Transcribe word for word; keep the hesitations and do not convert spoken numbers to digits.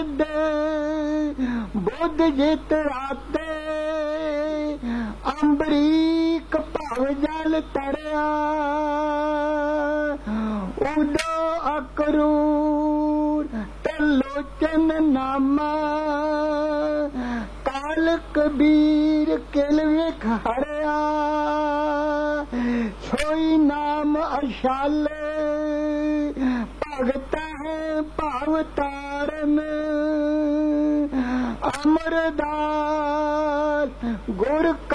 बुध जित राते अंबरीक भव जल तरिया उदो अकरूर तलोचन नामा काल कबीर किल विख हरिया सोई नाम अशाले भगत है भाव तारन अमरदास गुर